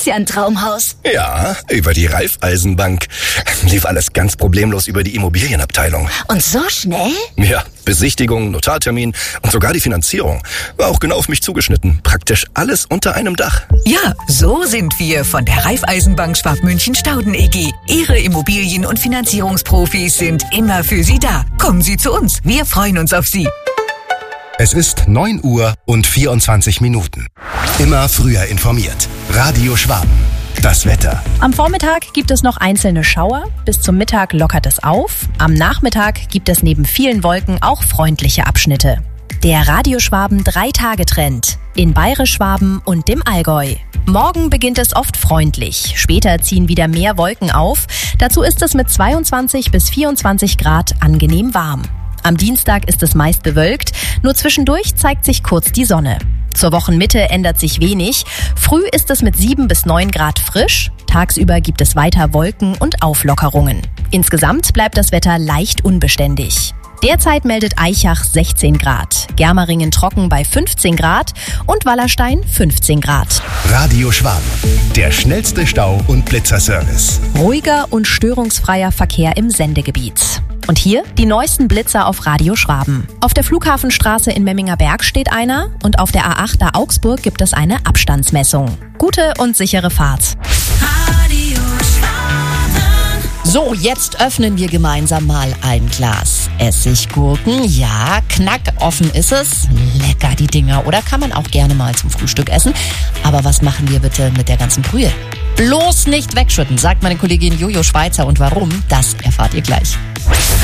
ist ja ein Traumhaus. Ja, über die Raiffeisenbank. Lief alles ganz problemlos über die Immobilienabteilung. Und so schnell? Ja, Besichtigung, Notartermin und sogar die Finanzierung. War auch genau auf mich zugeschnitten. Praktisch alles unter einem Dach. Ja, so sind wir von der Raiffeisenbank Schwabmünchen-Stauden EG. Ihre Immobilien- und Finanzierungsprofis sind immer für Sie da. Kommen Sie zu uns. Wir freuen uns auf Sie. Es ist 9 Uhr und 24 Minuten. Immer früher informiert. Radio Schwaben. Das Wetter. Am Vormittag gibt es noch einzelne Schauer. Bis zum Mittag lockert es auf. Am Nachmittag gibt es neben vielen Wolken auch freundliche Abschnitte. Der Radio Schwaben 3-Tage-Trend. In Bayerisch-Schwaben und dem Allgäu. Morgen beginnt es oft freundlich. Später ziehen wieder mehr Wolken auf. Dazu ist es mit 22 bis 24 Grad angenehm warm. Am Dienstag ist es meist bewölkt, nur zwischendurch zeigt sich kurz die Sonne. Zur Wochenmitte ändert sich wenig. Früh ist es mit 7 bis 9 Grad frisch. Tagsüber gibt es weiter Wolken und Auflockerungen. Insgesamt bleibt das Wetter leicht unbeständig. Derzeit meldet Aichach 16 Grad, Germeringen trocken bei 15 Grad und Wallerstein 15 Grad. Radio Schwaben. Der schnellste Stau- und Blitzerservice. Ruhiger und störungsfreier Verkehr im Sendegebiet. Und hier die neuesten Blitzer auf Radio Schwaben. Auf der Flughafenstraße in Memminger Berg steht einer und auf der A8 da Augsburg gibt es eine Abstandsmessung. Gute und sichere Fahrt. Radio Schwaben. So, jetzt öffnen wir gemeinsam mal ein Glas Essiggurken. Ja, knackoffen ist es. Lecker die Dinger. Oder kann man auch gerne mal zum Frühstück essen. Aber was machen wir bitte mit der ganzen Brühe? Bloß nicht wegschütten, sagt meine Kollegin Jojo Schweizer. Und warum, das erfahrt ihr gleich.